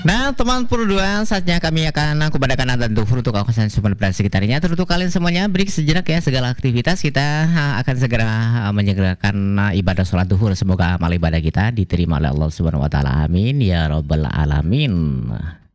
Nah, teman dua saatnya kami akan kumandangkan adzan zuhur untuk kawasan Sumeneb dan sekitarnya. Untuk kalian semuanya, break sejenak ya segala aktivitas kita akan segera menyegerakan ibadah sholat zuhur. Semoga amal ibadah kita diterima oleh Allah Subhanahu Wa Taala. Amin ya robbal alamin.